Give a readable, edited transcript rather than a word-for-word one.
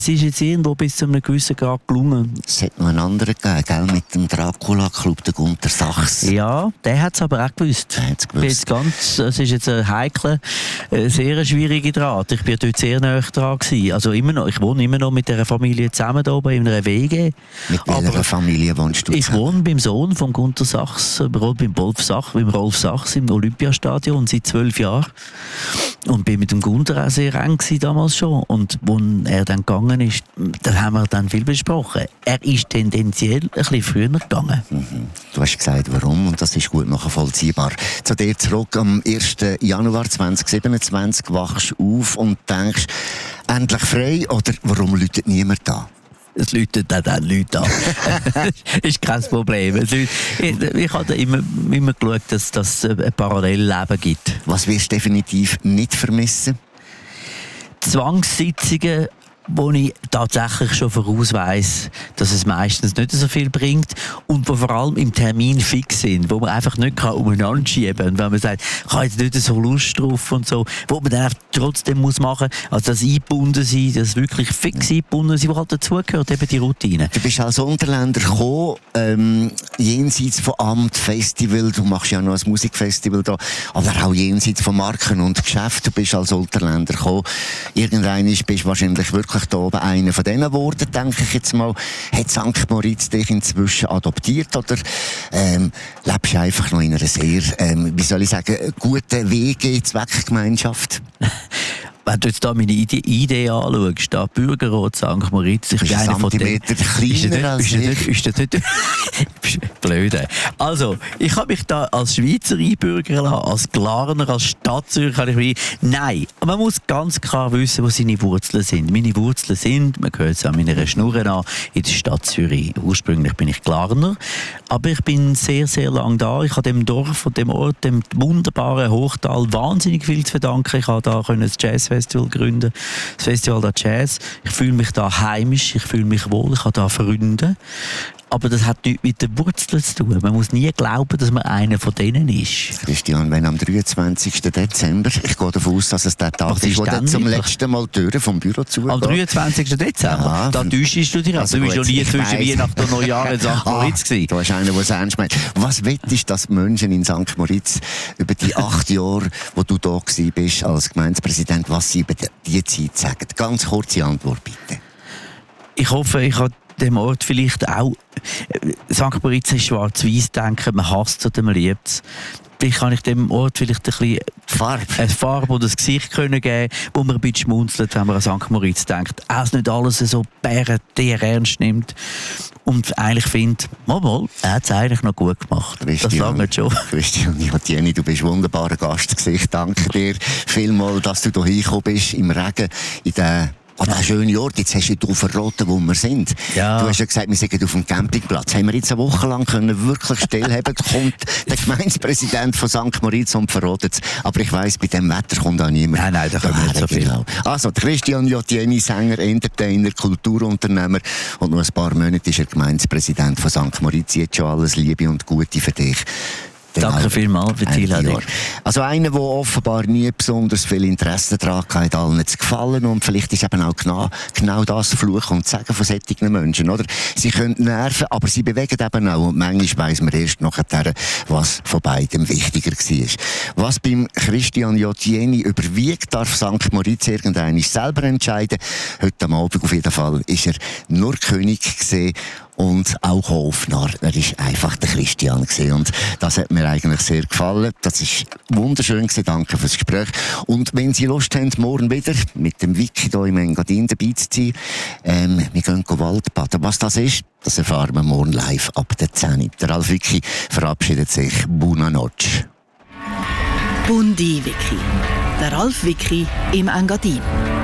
Es ist jetzt irgendwo bis zu einem gewissen Grad gelungen. Es hat noch einen anderen gegeben, gell? Mit dem Dracula-Club, der Gunter Sachs. Ja, der hat es aber auch gewusst. Der hat's gewusst. Es ist jetzt ein heikler, sehr schwieriger Draht. Ich war dort sehr nahe dran gewesen. Also immer noch, ich wohne immer noch mit dieser Familie zusammen da oben in einer WG. Mit welcher Familie wohnst du zusammen? Ich wohne beim Sohn von Gunter Sachs, beim Rolf Sachs im Olympiastadion seit 12 Jahren. Und bin mit dem Gunter auch sehr eng gewesen damals schon. Und als er dann gegangen ist, da haben wir dann viel besprochen. Er ist tendenziell ein bisschen früher gegangen. Mhm. Du hast gesagt, warum, und das ist gut nachvollziehbar. Zu dir zurück, am 1. Januar 2027 wachst du auf und denkst, endlich frei, oder warum läutet niemand da? Es läutet dann Leute an. Ist kein Problem. Ich habe immer geschaut, dass es ein Parallelleben gibt. Was wirst du definitiv nicht vermissen? Zwangssitzungen, wo ich tatsächlich schon voraus weiss, dass es meistens nicht so viel bringt und wo vor allem im Termin fix sind, wo man einfach nicht umeinander schieben kann. Und wenn man sagt, ich habe jetzt nicht so Lust drauf und so, wo man dann trotzdem muss machen, also das eingebunden sein, das wirklich fix eingebunden sein, was halt dazugehört, eben die Routine. Du bist als Unterländer gekommen, jenseits von Amt, Festival, du machst ja noch ein Musikfestival da, aber auch jenseits von Marken und Geschäften, du bist als Unterländer gekommen. Irgendwann bist du wahrscheinlich wirklich da oben einer von diesen Worten, denke ich jetzt mal. Hat St. Moritz dich inzwischen adoptiert oder lebst du einfach noch in einer sehr, wie soll ich sagen, guten WG-Zweckgemeinschaft? Wenn du jetzt da meine Idee anschaust, da Bürgerrat St. Moritz, ich bin einer von denen. Kleiner als ich. Ist das nicht blöde. Also, ich habe mich da als Schweizer einbürgern lassen, als Glarner, als Stadtzürcher. Nein, man muss ganz klar wissen, wo seine Wurzeln sind. Meine Wurzeln sind, man hört es an meiner Schnurre an, in der Stadt Zürich. Ursprünglich bin ich Glarner, aber ich bin sehr, sehr lang da. Ich habe dem Dorf und dem Ort, dem wunderbaren Hochtal, wahnsinnig viel zu verdanken. Ich habe da das Jazzfestival gründen, das Festival der Jazz. Ich fühle mich da heimisch, ich fühle mich wohl, ich habe da Freunde. Aber das hat nichts mit den Wurzeln zu tun. Man muss nie glauben, dass man einer von denen ist. Christian, wenn am 23. Dezember, ich gehe davon aus, dass es der Tag ist, wo du zum letzten Mal die Türen vom Büro zugeht. Am 23. Dezember? Ja, da täuschst du dich. Also du bist schon nie zwischen Weihnachten und Neujahr in St. Moritz gewesen. Du hast einen, der es ernst meint. Was wettest, dass die Menschen in St. Moritz über die 8 Jahre, wo du da bist als Gemeindepräsident, was sie über diese Zeit sagen? Ganz kurze Antwort, bitte. Ich hoffe, ich habe dem Ort vielleicht auch, St. Moritz ist schwarz-weiß denken, man hasst es oder man liebt es. Vielleicht kann ich dem Ort vielleicht ein bisschen eine Farbe oder ein Gesicht geben, wo man ein bisschen schmunzelt, wenn man an St. Moritz denkt. Auch nicht alles so bärendier ernst nimmt und eigentlich findet, mal, er hat es eigentlich noch gut gemacht. Christian, das lange schon. Christian Jatieni, du bist ein wunderbarer Gast. Ich danke dir vielmals, dass du hier hingekommen bist, im Regen, in den ein schöner Ort, jetzt hast du verraten, wo wir sind. Ja. Du hast ja gesagt, wir sind auf dem Campingplatz. Haben wir jetzt eine Woche lang können wirklich stillhaben, kommt der Gemeindepräsident von St. Moritz und verratet es. Aber ich weiss, bei diesem Wetter kommt auch niemand. Nein, da kommen nicht so viel. Genau. Also, Christian Jatieni, Sänger, Entertainer, Kulturunternehmer und noch ein paar Monate ist er Gemeindepräsident von St. Moritz. Jetzt schon alles Liebe und Gute für dich. Danke vielmals für die Einladung. Also einer, der offenbar nie besonders viel Interesse daran hat, allen zu gefallen. Und vielleicht ist eben auch genau das Fluch und Sagen von solchen Menschen. Oder? Sie können nerven, aber sie bewegen eben auch. Und manchmal weiss man erst nachher, was von beidem wichtiger war. Was beim Christian Jatieni überwiegt, darf St. Moritz irgendwann selber entscheiden. Heute am Abend auf jeden Fall ist er nur König gewesen. Und auch Hofnarr. Er war einfach der Christian gewesen. Und das hat mir eigentlich sehr gefallen. Das war wunderschön gewesen. Danke fürs Gespräch. Und wenn Sie Lust haben, morgen wieder mit dem Wiki hier im Engadin dabei zu sein, wir gehen Waldbaden. Was das ist, das erfahren wir morgen live ab der 10. Der Ralf Wiki verabschiedet sich. Buona notte. Bundi Wiki. Der Ralf Wiki im Engadin.